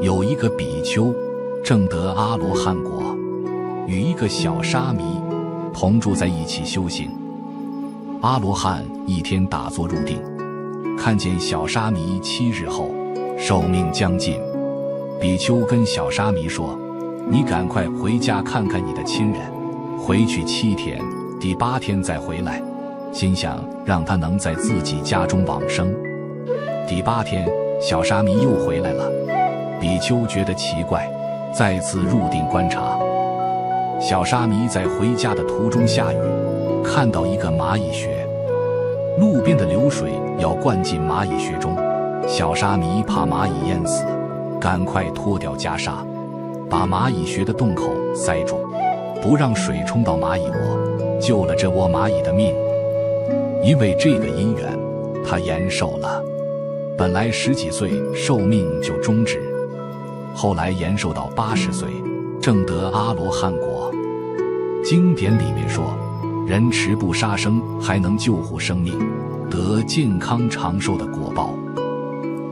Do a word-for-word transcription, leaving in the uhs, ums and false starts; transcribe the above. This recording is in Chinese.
有一个比丘正得阿罗汉果，与一个小沙弥同住在一起修行。阿罗汉一天打坐入定，看见小沙弥七日后寿命将近，比丘跟小沙弥说：你赶快回家看看你的亲人，回去七天，第八天再回来，心想让他能在自己家中往生。第八天小沙弥又回来了，比丘觉得奇怪，再次入定观察。小沙弥在回家的途中下雨，看到一个蚂蚁穴，路边的流水要灌进蚂蚁穴中，小沙弥怕蚂蚁淹死，赶快脱掉袈裟，把蚂蚁穴的洞口塞住，不让水冲到蚂蚁窝，救了这窝蚂蚁的命。因为这个因缘，他延寿了，本来十几岁寿命就终止，后来延寿到八十岁，正得阿罗汉果。经典里面说，人持不杀生还能救护生命，得健康长寿的果报。